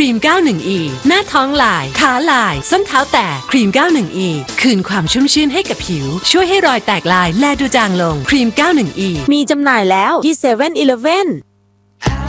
รีม 91E หน้าท้องลายขาลายส้นเท้าแตกครีม 91E คืนความชุ่มชื่นให้กับผิวช่วยให้รอยแตกลายแลดูจางลงครีม 91E มีจำหน่ายแล้วที่7-Eleven